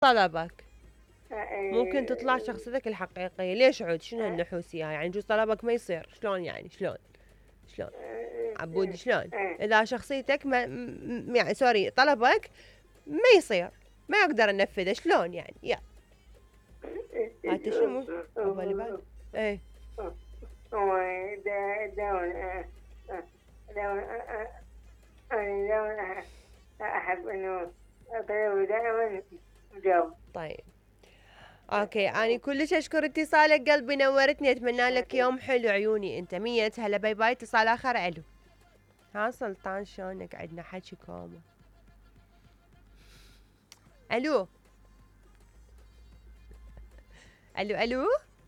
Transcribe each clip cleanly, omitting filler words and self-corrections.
طلبك ممكن تطلع شخصيتك الحقيقية. ليش عود؟ شنو هالنحوسية هاي؟ يعني يجوز طلبك ما يصير. شلون يعني؟ شلون عبود شلون اذا شخصيتك يعني سوري طلبك ما يصير، ما اقدر انفذه، شلون يعني؟ يا هات شنو عبالي بال ايه أحب إنه أطلب دائما مجاوب. طيب اوكي، اني كلش اشكر اتصالك قلبي، نورتني، اتمنى لك يوم حلو عيوني انت. مية هلا، باي باي. اتصال اخر. الو. ها سلطان شلونك؟ عندنا حكي كوما. الو الو.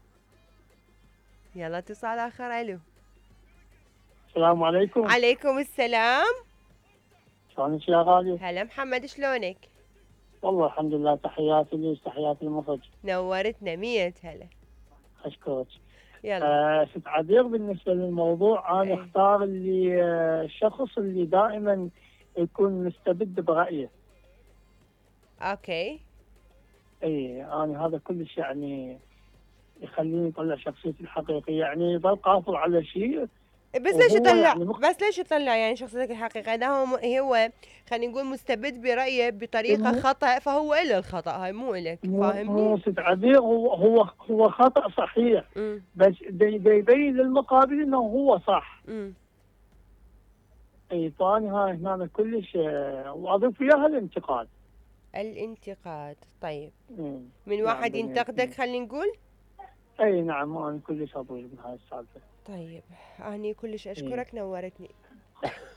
يلا اتصال اخر. الو. السلام عليكم. عليكم السلام. شلونك يا غالي؟ هلا محمد، شلونك؟ والله الحمد لله، تحياتي ليش، تحياتي المخرج. نورتنا. مية هلا. اشكرك. يلا. ست عبير، بالنسبه للموضوع انا ايه. اختار اللي الشخص اللي دائما يكون مستبد برايه. اوكي. اي انا هذا كلش يعني يخليني اطلع شخصيتي الحقيقيه، يعني ظل قاصر على شيء بس ليش وهو يطلع؟ يعني يعني شخصيتك الحقيقة اذا هو خلينا نقول مستبد برأيه بطريقة خطأ، فهو إله الخطأ، هاي مو إلك، فاهمني؟ مو ست عبير، هو خطا صحيح. امم. بس دا يبين للمقابل انه هو صح. امم. اي فاني هاي هنا كلش واضيف وياها الانتقاد. الانتقاد. طيب. مم. من نعم واحد ينتقدك خلينا نقول. اي نعم، انا كلش اضيف من هاي السالفه. طيب اني كلش إيه. اشكرك، نورتني.